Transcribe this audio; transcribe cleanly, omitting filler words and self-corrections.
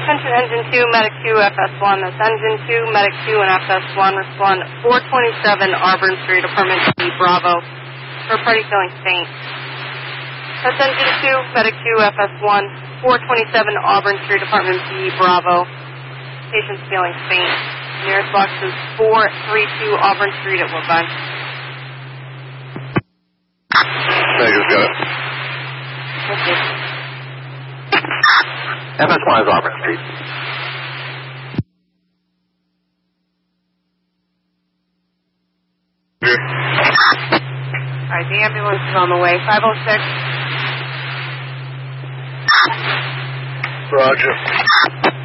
Attention Engine 2, Medic 2, FS1. That's Engine 2, Medic 2, and FS1. Respond 427 Auburn Street, Apartment B, Bravo. For party feeling faint. That's Engine 2, Medic 2, FS1. 427 Auburn Street, Apartment B, Bravo. Patient's feeling faint. Nearest box is 432 Auburn Street at Woodbine. Negative, got it. Thank you. FS1 is Auburn Street. Here. Alright, the ambulance is on the way. 506. Roger.